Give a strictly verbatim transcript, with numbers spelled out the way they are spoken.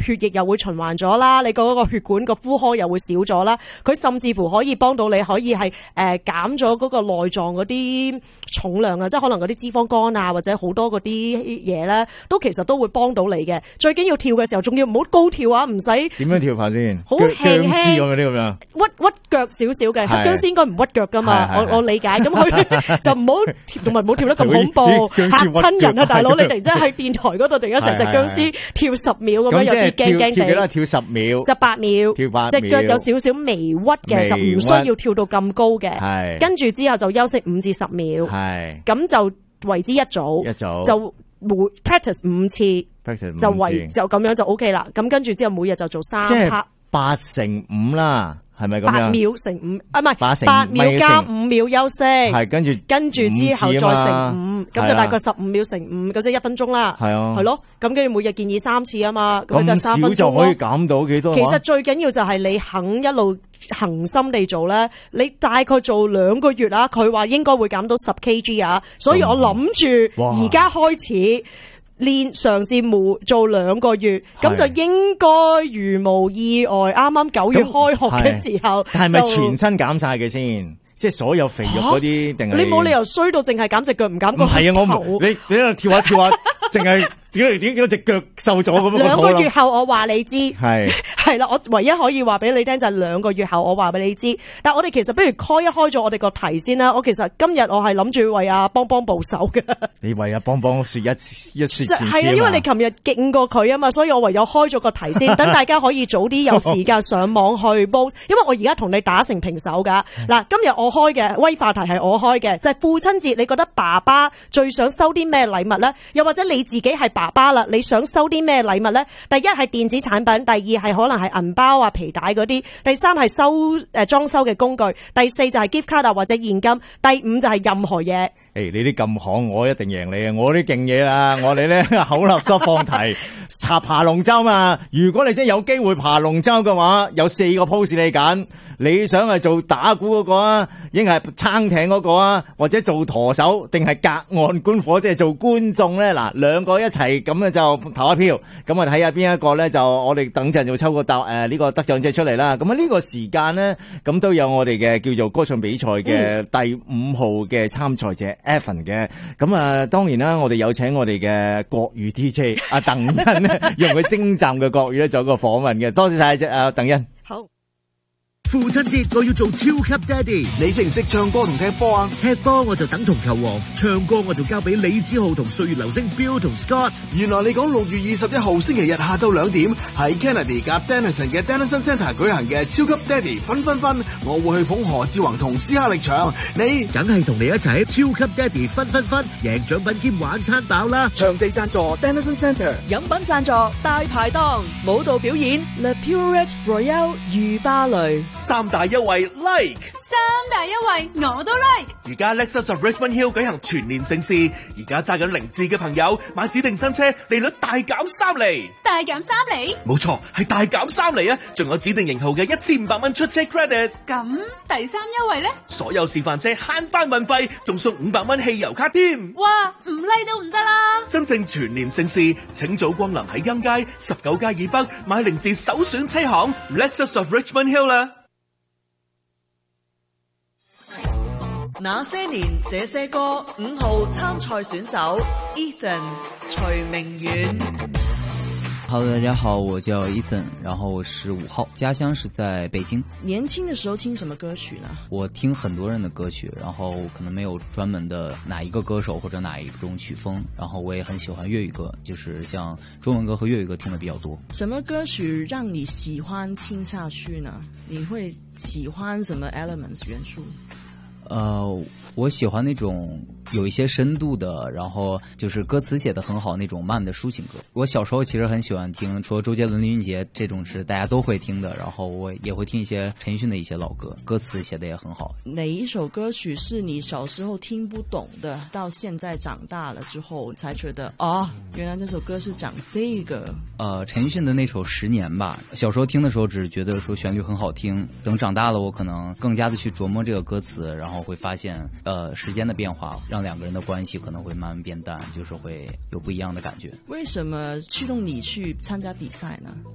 血液又會循環咗啦，你嗰個血管個負荷又會少咗啦。佢甚至乎可以幫到你，可以係誒減咗嗰個內臟嗰啲重量啊，即係可能嗰啲脂肪肝啊，或者好多嗰啲嘢咧，都其實都會幫到你嘅。最緊要跳嘅時候，仲要唔好高跳啊，唔使點樣跳法先？ 好輕輕僵屍咁樣啲咁樣， 屈屈腳少少嘅，僵屍應該唔屈腳噶嘛，我我理解。咁佢就唔好跳，同埋唔好跳得咁恐怖，嚇親人啊！大佬，你突然之間喺電台嗰度突然間成隻僵屍跳十秒咁樣，有啲驚驚地。 跳幾多？跳十秒， 就八秒， 跳八秒， 隻腳有少少微屈嘅，就唔需要跳到咁高嘅。 係，跟住之後就休息五至十秒。 係， 咁就為之一組，一組就每 practice 五次，就為就咁樣就 OK 啦。咁跟住之後每日就做三 part， 八乘五啦。係咪咁樣？ 八秒乘五啊，唔係八秒加五秒休息，係跟住跟住之後再乘五，咁就大概十五秒乘五，咁即係一分鐘啦。係啊，係咯，咁跟住每日建議三次啊嘛，咁就三分鐘就可以減到幾多？ 其實最緊要就係你肯一路恒心地做咧，你大概做兩個月啦，佢話應該會減到十 kg 啊，所以我諗住而家開始。練嘗試冇做兩個月，咁就應該如無意外，啱啱九月開學嘅時候， 係咪全身減晒嘅先？即係所有肥肉嗰啲，定係你冇理由衰到淨係減隻腳唔減個頭？ 係啊，我你你喺度跳下跳下，淨係。點解點解隻腳瘦咗咁樣？ 兩個月後我話你知， 係係啦，我唯一可以話俾你聽就係兩個月後我話俾你知。但係我哋其實不如開一開咗我哋個題先啦。我其實今日我係諗住為阿邦邦報仇嘅。你為阿邦邦說一一說前係啦，因為你琴日勁過佢啊嘛，所以我唯有開咗個題先，等大家可以早啲有時間上網去報。因為我而家同你打成平手噶。嗱，今日我開嘅威化題係我開嘅，就係父親節，你覺得爸爸最想收啲咩禮物咧？又或者你自己係爸爸啦，你想收啲咩禮物咧？第一係電子產品，第二係可能係銀包啊、皮帶嗰啲，第三係收誒裝修嘅工具，第四就係 gift card 啊或者現金，第五就係任何嘢。 誒，你啲咁行，我一定贏你啊！我啲勁嘢啦，我哋咧口立濕放題，插爬龍舟嘛。如果你真係有機會爬龍舟嘅話，有四個 pose 你揀。你想係做打鼓嗰個啊，應係撐艇嗰個啊，或者做舵手，定係隔岸觀火，即係做觀眾咧？嗱，兩個一齊咁咧就投一票，咁啊睇下邊一個咧就我哋等陣就抽個得誒呢個得獎者出嚟啦。咁啊呢個時間咧，咁都有我哋嘅叫做歌唱比賽嘅第五號嘅參賽者 Evan 嘅。咁啊當然啦，我哋有請我哋嘅國語 D J 阿鄧欣咧，用佢精湛嘅國語咧做一個訪問嘅。多謝晒啫，阿鄧欣。 好。 父親節我要做超級爹哋，你識唔識唱歌同踢波啊？踢波我就等同球王，唱歌我就交俾李子浩同歲月流星 Bill 同 Scott。 原來你講六月二十一號星期日下晝兩點喺 Kennedy 夾 Dennison 嘅 Dennison Centre 舉行嘅超級爹哋分分分，我會去捧何志宏同斯克力場，你梗係同你一齊超級爹哋分分分，贏獎品兼玩餐飽啦！ 場地贊助 Dennison Centre， 飲品贊助大排檔，舞蹈表演 Le Purette Royale 御芭蕾。 三大優惠 like， 三大優惠我都 like。 而家 Lexus of Richmond Hill 舉行全年盛事，而家揸緊零字嘅朋友買指定新車，利率大減三厘， 大減三厘， 冇錯係大減三厘啊！仲有指定型號嘅一千五百蚊出車 credit。 咁第三優惠呢？ 所有示範車慳翻運費，仲送五百蚊汽油卡添。 哇，唔 like 都唔得啦！ 真正全年盛事，請早光臨喺欣街十九街以北買零字首選車行 Lexus of Richmond Hill 啦。 那些年這些歌，五號參賽選手 Ethan 徐明遠。 Hello， 大家好，我叫 Ethan， 然後我是五號，家鄉是在北京。 年輕的時候聽什麼歌曲呢？ 我聽很多人的歌曲，然後可能沒有專門的哪一個歌手或者哪一種曲風，然後我也很喜歡粵語歌，就是像中文歌和粵語歌聽得比較多。 什麼歌曲讓你喜歡聽下去呢？你會喜歡什麼 elements 元素？ 呃，我喜歡那種有一些深度的，然後就是歌詞寫得很好那種慢的抒情歌。我小時候其實很喜歡聽，除了周杰倫、林俊傑這種是大家都會聽的，然後我也會聽一些陳奕迅的一些老歌，歌詞寫得也很好。 哪一首歌曲是你小時候聽不懂的，到現在長大了之後才覺得哦，原來這首歌是講這個？ 呃，陳奕迅的那首《十年》吧，小時候聽的時候只是覺得說旋律很好聽，等長大了我可能更加的去琢磨這個歌詞，然後會發現呃時間的變化讓兩個人的關係可能會慢慢變淡，就是會有不一樣的感覺。 為什麼驅動你去參加比賽呢？